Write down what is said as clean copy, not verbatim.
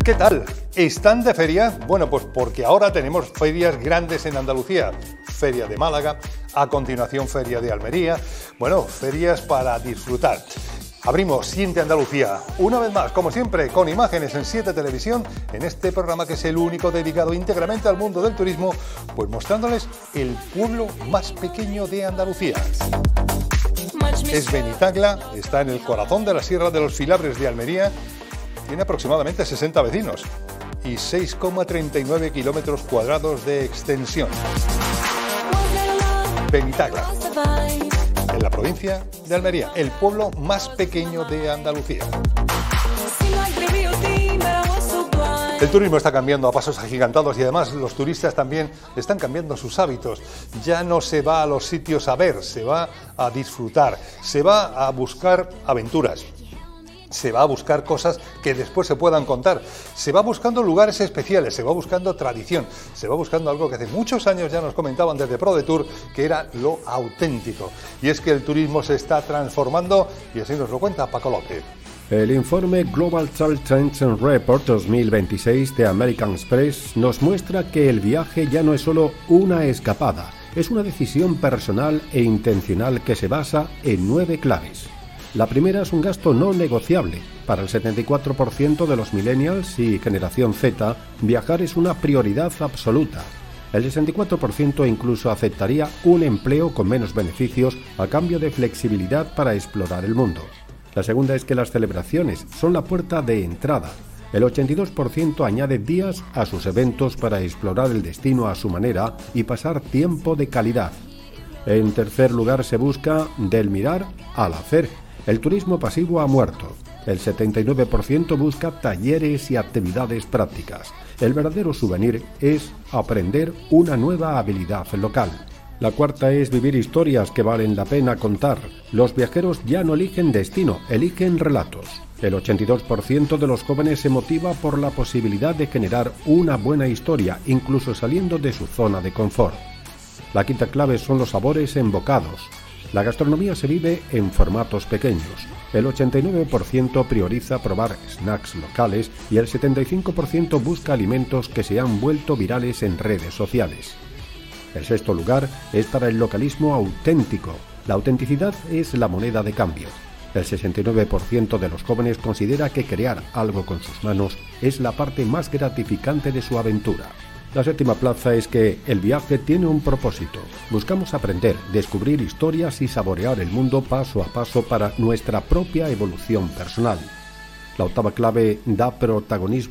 ¿Qué tal? ¿Están de feria? Bueno, pues porque ahora tenemos ferias grandes en Andalucía. Feria de Málaga, a continuación Feria de Almería. Bueno, ferias para disfrutar. Abrimos Siente Andalucía, una vez más, como siempre, con imágenes en 7 Televisión, en este programa que es el único dedicado íntegramente al mundo del turismo, pues mostrándoles el pueblo más pequeño de Andalucía. Es Benitagla, está en el corazón de la Sierra de los Filabres de Almería, tiene aproximadamente 60 vecinos y 6,39 kilómetros cuadrados de extensión. Benitagla, en la provincia de Almería, el pueblo más pequeño de Andalucía. El turismo está cambiando a pasos agigantados y además los turistas también están cambiando sus hábitos. Ya no se va a los sitios a ver, se va a disfrutar, se va a buscar aventuras. Se va a buscar cosas que después se puedan contar. Se va buscando lugares especiales, se va buscando tradición, se va buscando algo que hace muchos años ya nos comentaban desde ProDetour, que era lo auténtico. Y es que el turismo se está transformando y así nos lo cuenta Paco López. El informe Global Travel Trends Report 2026 de American Express nos muestra que el viaje ya no es solo una escapada, es una decisión personal e intencional que se basa en 9 claves. La primera es un gasto no negociable. Para el 74% de los millennials y generación Z, viajar es una prioridad absoluta. El 64% incluso aceptaría un empleo con menos beneficios a cambio de flexibilidad para explorar el mundo. La segunda es que las celebraciones son la puerta de entrada. El 82% añade días a sus eventos para explorar el destino a su manera y pasar tiempo de calidad. En tercer lugar se busca del mirar al hacer. El turismo pasivo ha muerto. El 79% busca talleres y actividades prácticas. El verdadero souvenir es aprender una nueva habilidad local. La cuarta es vivir historias que valen la pena contar. Los viajeros ya no eligen destino, eligen relatos. El 82% de los jóvenes se motiva por la posibilidad de generar una buena historia, incluso saliendo de su zona de confort. La quinta clave son los sabores en bocados. La gastronomía se vive en formatos pequeños. El 89% prioriza probar snacks locales y el 75% busca alimentos que se han vuelto virales en redes sociales. El sexto lugar es para el localismo auténtico. La autenticidad es la moneda de cambio. El 69% de los jóvenes considera que crear algo con sus manos es la parte más gratificante de su aventura. La séptima plaza es que el viaje tiene un propósito. Buscamos aprender, descubrir historias y saborear el mundo paso a paso para nuestra propia evolución personal. La octava clave da protagonismo